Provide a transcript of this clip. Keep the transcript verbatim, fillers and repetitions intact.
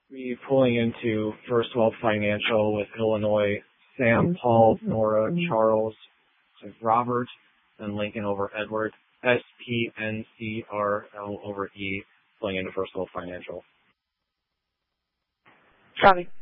be pulling into First World Financial with Illinois, Sam, Paul, Nora, Charles, so Robert, and Lincoln over Edward, S P N C R L over E, pulling into First World Financial. Copy.